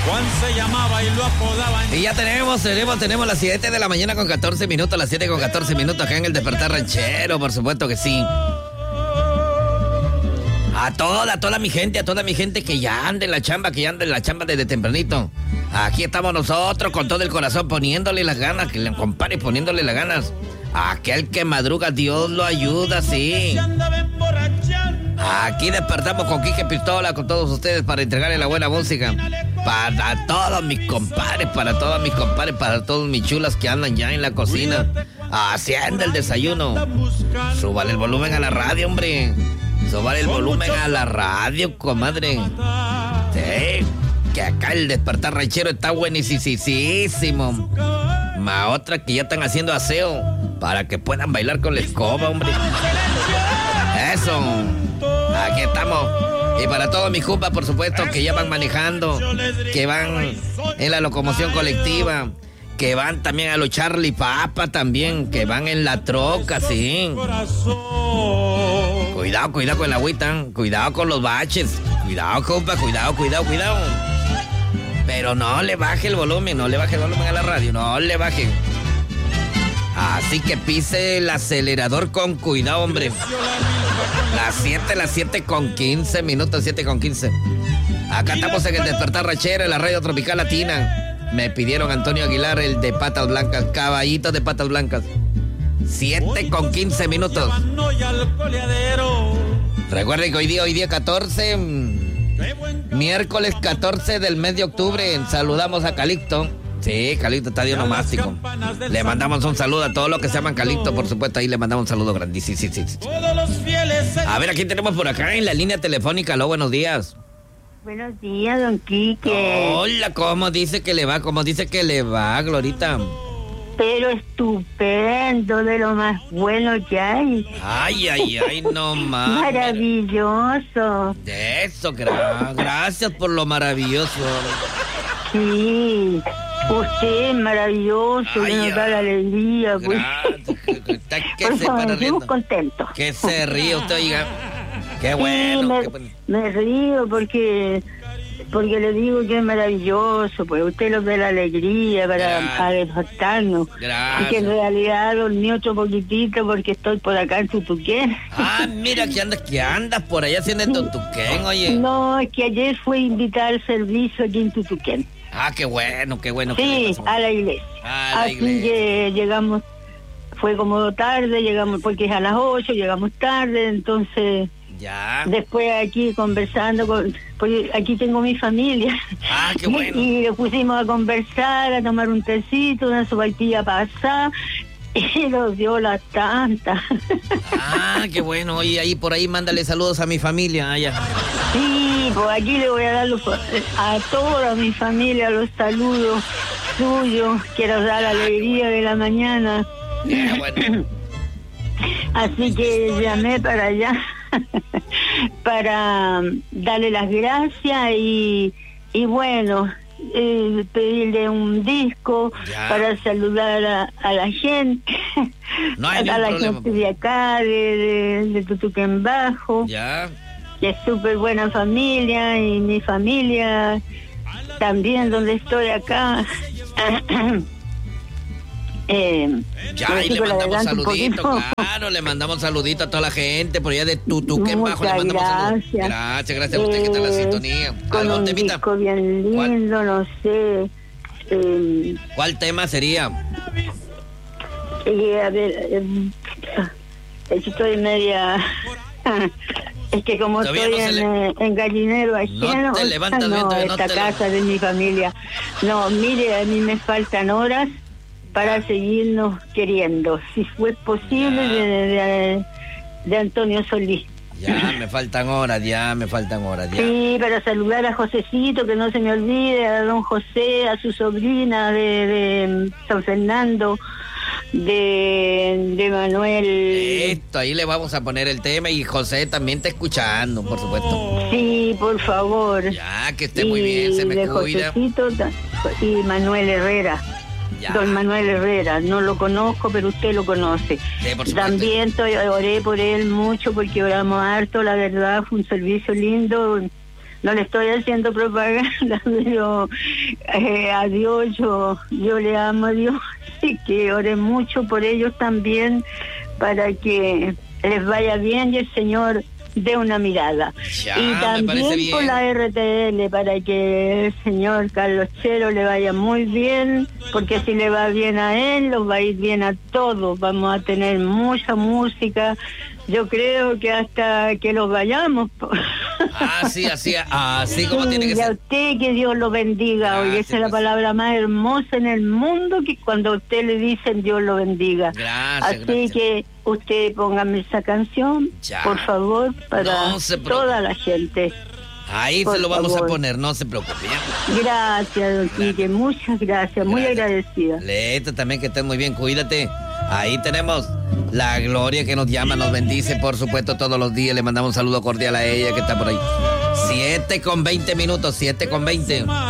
Juan se llamaba y lo apodaban. Y ya tenemos las 7 de la mañana con 14 minutos, las 7 con 14 minutos acá en el Despertar Ranchero, por supuesto que sí. A toda mi gente que ya anda en la chamba, desde tempranito. Aquí estamos nosotros con todo el corazón poniéndole las ganas, que le compare poniéndole las ganas. Aquel que madruga, Dios lo ayuda, sí. Aquí despertamos con Quique Pistola, con todos ustedes para entregarle la buena música. Para todos mis compadres, para todos mis chulas que andan ya en la cocina, haciendo el desayuno. Súbale el volumen a la radio, hombre. Súbale el volumen a la radio, comadre. Sí, que acá el Despertar Ranchero está buenísimo. Otra que ya están haciendo aseo para que puedan bailar con la escoba, hombre. Eso. Aquí estamos. Y para todos mis compas, por supuesto, que ya van manejando, que van en la locomoción colectiva, que van también a los Charlie Papa también, que van en la troca, sí. Cuidado con la agüita, cuidado con los baches. Cuidado, compa, cuidado. Pero no le baje el volumen a la radio, no le baje. Así que pise el acelerador con cuidado, hombre. Las 7 con 15 minutos, 7 con 15. Acá estamos en el Despertar Ranchero, en la radio tropical latina. Me pidieron Antonio Aguilar, el de patas blancas, caballito de patas blancas. 7 con 15 minutos. Recuerden que hoy día 14, miércoles 14 del mes de octubre, saludamos a Calixto. Sí, Calixto está dionomástico. Le mandamos un saludo a todos los que se llaman Calixto, por supuesto, ahí le mandamos un saludo grandísimo. Sí. A ver, aquí tenemos por acá en la línea telefónica. Aló, buenos días. Buenos días, don Quique. Hola, ¿cómo dice que le va? Glorita? Pero estupendo, de lo más bueno que hay. Ay, no más. Maravilloso. De eso, gracias por lo maravilloso. Sí, usted es maravilloso, nos da la alegría. Pues. Estamos contentos. Que se ríe usted, oiga. Qué bueno. Sí, me río porque le digo que es maravilloso, pues usted nos da la alegría para despertarnos. Gracias. Y que en realidad dormí otro poquitito porque estoy por acá en Tutuquén. Mira que andas por allá haciendo en Tutuquén, oye. No, es que ayer fui invitada al servicio aquí en Tutuquén. Qué bueno. Sí, a la iglesia. Así que llegamos, fue como tarde, llegamos porque es a las 8, llegamos tarde, entonces... Ya. Después aquí conversando porque aquí tengo mi familia. Qué bueno. Y le pusimos a conversar, a tomar un tecito, una sopaipilla pasada, y nos dio la tanta. Qué bueno. Oye, ahí por ahí mándale saludos a mi familia allá. Sí, pues aquí le voy a dar a toda mi familia los saludos suyos. Quiero dar la alegría de la mañana. Bueno. Así que llamé para allá para darle las gracias y bueno, pedirle un disco para saludar a la gente, no hay a la problema, gente de acá, de Tutuquén Bajo, que es súper buena familia, y mi familia también donde estoy acá. Y le mandamos saludito, claro, le mandamos saludito a toda la gente por allá de Tutuquén Bajo, le mandamos saludos. Gracias a usted que está en la sintonía. Con un disco bien lindo, no sé. ¿Cuál tema sería? A ver, estoy media... Es que como estoy en gallinero ajeno, esta casa de mi familia. No, mire, a mí me faltan horas para seguirnos queriendo, si fue posible, de Antonio Solís. Ya me faltan horas. Sí, para saludar a Josecito, que no se me olvide, a don José, a su sobrina de San Fernando, de Manuel. Esto, ahí le vamos a poner el tema, y José también está escuchando, por supuesto. Sí, por favor. Ya, que esté muy bien, se me cuida. Josecito y Manuel Herrera. Ya. Don Manuel Herrera, no lo conozco, pero usted lo conoce. Sí, por supuesto. También oré por él mucho porque oramos harto, la verdad, fue un servicio lindo. no le estoy haciendo propaganda, pero a Dios yo le amo a Dios y que ore mucho por ellos también para que les vaya bien y el Señor dé una mirada. Ya, y también por la RTL para que el señor Carlos Chero le vaya muy bien, porque si le va bien a él, los va a ir bien a todos. Vamos a tener mucha música. Yo creo que hasta que los vayamos. Así como tiene que ser. Y a usted que Dios lo bendiga. Oye, esa es la palabra más hermosa en el mundo, que cuando a usted le dicen Dios lo bendiga. Así que usted póngame esa canción, por favor, para toda la gente. Ahí se lo vamos a poner, no se preocupe. Gracias, don Quique, muchas gracias, muy agradecida. Leete también, que estés muy bien, cuídate. Ahí tenemos la Gloria que nos llama, nos bendice, por supuesto, todos los días. Le mandamos un saludo cordial a ella que está por ahí. 7:20 minutos, 7:20.